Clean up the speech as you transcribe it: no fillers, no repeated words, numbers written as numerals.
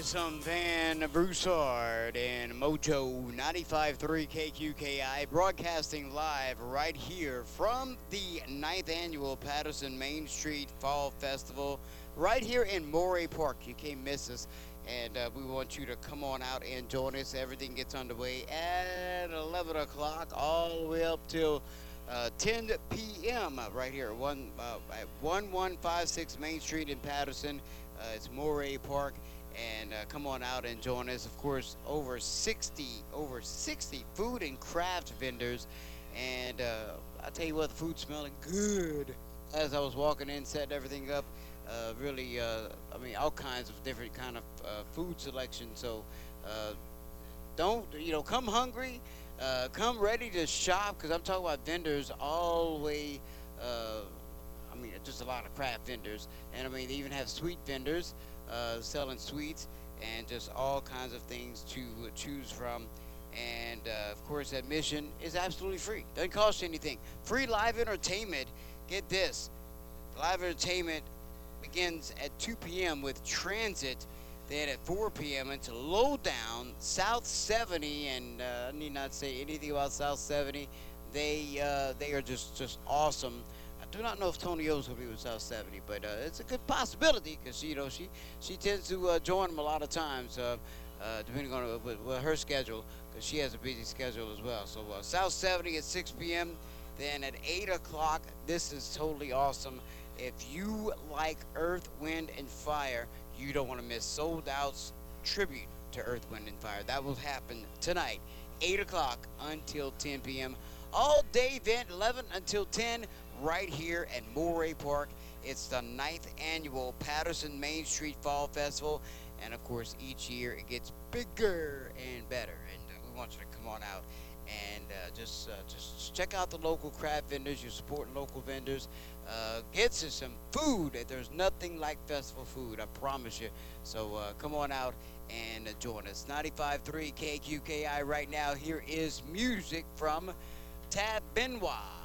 some Van Broussard and Mojo 95.3 KQKI, broadcasting live right here from the 9th annual Patterson Main Street Fall Festival, right here in Moray Park. You can't miss us, and we want you to come on out and join us. Everything gets underway at 11 o'clock, all the way up till 10 p.m. Right here at 1156 Main Street in Patterson. It's Moray Park, and come on out and join us. Of course, over 60 food and craft vendors, and I tell you what, the food's smelling good. As I was walking in, setting everything up, really, I mean, all kinds of different kind of food selection. So don't come hungry, come ready to shop, because I'm talking about vendors all the way. I mean, just a lot of craft vendors, and I mean, they even have sweet vendors selling sweets and just all kinds of things to choose from. And of course, admission is absolutely free; doesn't cost you anything. Free live entertainment. Get this: live entertainment begins at 2 p.m. with Transit. Then at 4 p.m. into Lowdown, South 70, and I need not say anything about South 70. They are just awesome. I do not know if Tony O's gonna be with South 70, but it's a good possibility because she tends to join them a lot of times, depending on with her schedule, because she has a busy schedule as well. So South 70 at 6 p.m. Then at 8 o'clock, this is totally awesome. If you like Earth, Wind, and Fire, you don't want to miss Sold Out's tribute to Earth, Wind, and Fire. That will happen tonight, 8 o'clock until 10 p.m. All day event, 11 until 10, right here at Moray Park. It's the 9th annual Patterson Main Street Fall Festival. And of course, each year it gets bigger and better. And we want you to come on out and just check out the local craft vendors. You're supporting local vendors. Get you some food. There's nothing like festival food, I promise you. So come on out and join us. 95.3 KQKI right now. Here is music from Tab Benoit.